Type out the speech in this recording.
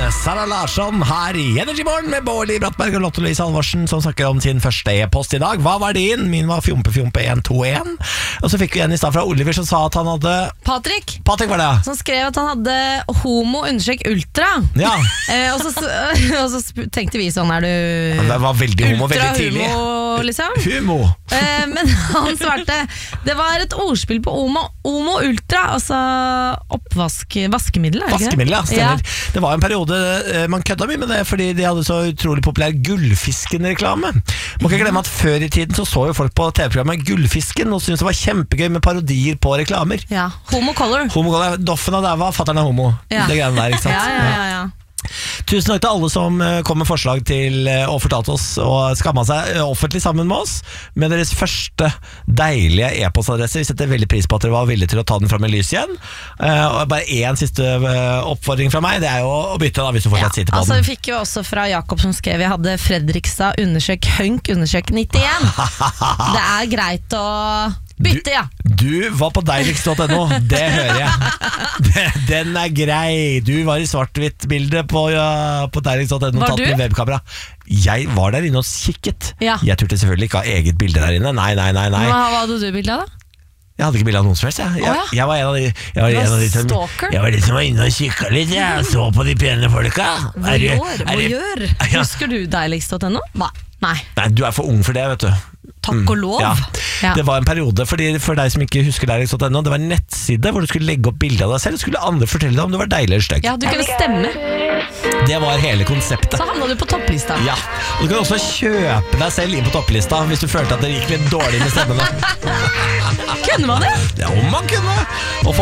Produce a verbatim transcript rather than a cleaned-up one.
Sara Larsson her i Energy Morgen med Bårli Brattberg og Lotte Louise Halvorsen, som snakker om sin første e-post i dag. Hva var din? Min var fjompe fjompe en to en. Og så fikk vi en i stad fra Oliver som sa at han hadde Patrick, Patrick var det, ja. som skrev at han hadde homo understrek ultra. Ja. eh, og, så, og så sp- tenkte vi sånn, er du Det var veldig homo veldig tidlig. ultra-humo, liksom? Humo. Eh, men han svarte det var et ordspill på homo, homo ultra, altså oppvask, vaskemiddel, er det ikke det? Vaskemiddel, ja, stemmer. Det var en periode eh, man kødda mye med det, fordi de hadde så utrolig populær Gullfisken-reklame. Må ikke glemme at før i tiden så så jo folk på T V-programmet Gullfisken og syntes det var kjempegøy med parodier på reklamer. Ja, homo color. Homo, Doffen av dæva, fatteren er homo. Ja. Det greiene der, ikke sant? Ja, ja, ja, ja. Tusen takk til alle som eh, kom med forslag til eh, og fortalte oss og skamma seg eh, offentlig sammen med oss med deres første deilige e-postadresse. Vi setter veldig pris på at dere var villige til å ta den fram i lys igjen. Eh, og bare én siste eh, oppfordring fra meg, det er jo å bytte da, hvis du fortsatt sitter på Altså, den. vi fikk jo også fra Jakob som skrev jeg hadde Fredrikstad undersøk Hønk undersøk nittien. Det er greit å bytte, ja. Du, du var på deiligst punktum no, det hører jeg. Den, den er grei. Du var i svart-hvitt-bildet på, ja, på deiligst punktum no, Var tatt du? med webkamera. Jeg var der inne og kikket. Ja. Jeg turte selvfølgelig ikke ha eget bilde der inne. Nei, nei, nei, nei. Hva hva hadde du bilde av da? Jeg hadde ikke bilde av noen som helst. Jeg, jeg, Å, ja. jeg var en av de, jeg var Du var en av de som, stalker? jeg var de som var inne og kikket litt. Jeg så på de pene folka. Hvor Er du- gjør? er Hvor du- gjør? Ja. Husker du deiligst punktum no? Nei. Nei. Nei, du er for ung for det, vet du. Takk og lov. Ja. Ja. Det var en periode, fordi for deg som ikke husker deiligst punktum no, det var en nettside hvor du skulle legge opp bilde av deg selv, og skulle andre fortelle deg om du var deilig eller stygg. Ja, du kunne stemme. Det var hele konseptet. Så havna du på topplista. Ja, og du kan også kjøpe deg selv inn på topplista hvis du følte at det gikk litt dårlig med stemmene. Kunne man det? Ja, om man kunne. Og